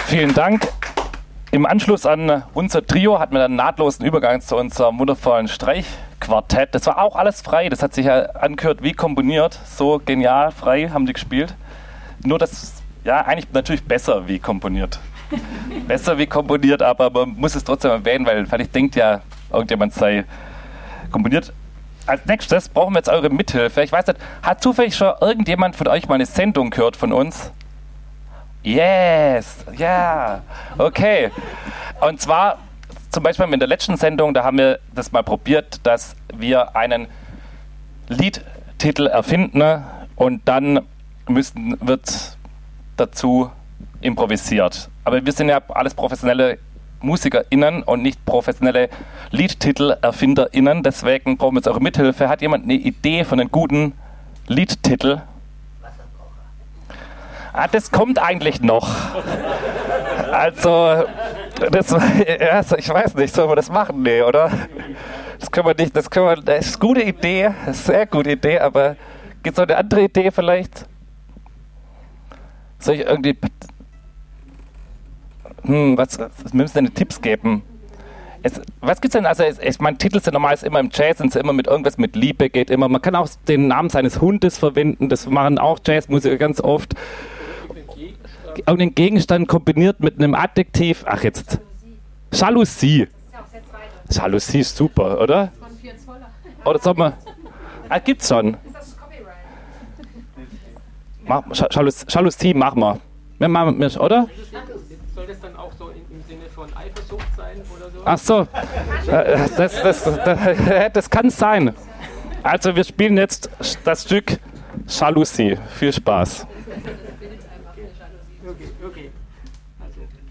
Vielen Dank. Im Anschluss an unser Trio hatten wir einen nahtlosen Übergang zu unserem wundervollen Streichquartett. Das war auch alles frei, das hat sich ja angehört wie komponiert. So genial, frei haben die gespielt. Nur das, ja, eigentlich natürlich besser wie komponiert. Besser wie komponiert, aber man muss es trotzdem erwähnen, weil vielleicht denkt ja, irgendjemand sei komponiert. Als nächstes brauchen wir jetzt eure Mithilfe. Ich weiß nicht, hat zufällig schon irgendjemand von euch mal eine Sendung gehört von uns? Yes, ja, okay. Und zwar, zum Beispiel in der letzten Sendung, da haben wir das mal probiert, dass wir einen Liedtitel erfinden und dann wird dazu improvisiert. Aber wir sind ja alles professionelle MusikerInnen und nicht professionelle Liedtitel-ErfinderInnen. Deswegen brauchen wir jetzt eure Mithilfe. Hat jemand eine Idee von einem guten Liedtitel? Das kommt eigentlich noch. Also, das ich weiß nicht, sollen wir das machen? Nee, oder? Das können wir nicht, das ist eine gute Idee, das ist eine sehr gute Idee, aber gibt es noch eine andere Idee vielleicht? Soll ich irgendwie... was müssen denn Tipps geben? Was gibt's denn? Also, ich meine, Titel sind normalerweise immer im Jazz, sind immer mit irgendwas mit Liebe, geht immer. Man kann auch den Namen seines Hundes verwenden, das machen auch Jazzmusiker ganz oft. Und den Gegenstand kombiniert mit einem Adjektiv. Ach, jetzt. Jalousie. Jalousie ist super, oder? Oder soll man. Gibt's schon. Jalousie machen wir. Wir machen wir, oder? Soll das dann auch so im Sinne von Eifersucht sein oder so? Ach so. Das kann sein. Also, wir spielen jetzt das Stück Jalousie. Viel Spaß. Okay. Also.